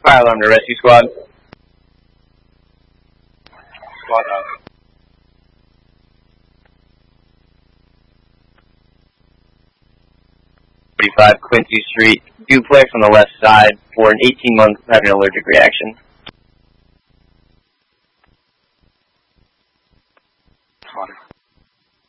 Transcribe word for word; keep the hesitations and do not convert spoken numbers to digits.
Fire alarm to rescue squad. Squad out. forty-five Quincy Street, duplex on the left side for an eighteen month having an allergic reaction. Squad.